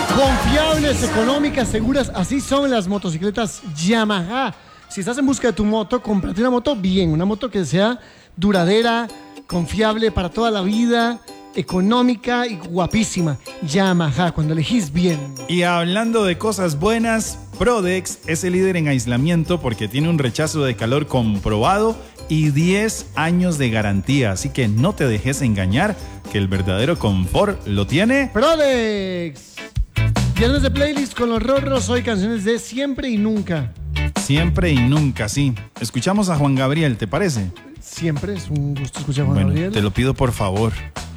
Confiables, económicas, seguras, así son las motocicletas Yamaha. Si estás en busca de tu moto, cómprate una moto bien, una moto que sea duradera, confiable para toda la vida, económica y guapísima. Yamaha, cuando elegís bien. Y hablando de cosas buenas, Prodex es el líder en aislamiento porque tiene un rechazo de calor comprobado y 10 años de garantía. Así que no te dejes engañar, que el verdadero confort lo tiene Prodex. Viernes de playlist con los Rorros, hoy canciones de Siempre y Nunca. Siempre y nunca, sí. Escuchamos a Juan Gabriel, ¿te parece? Siempre es un gusto escuchar a Juan Bueno, Gabriel. te lo pido por favor.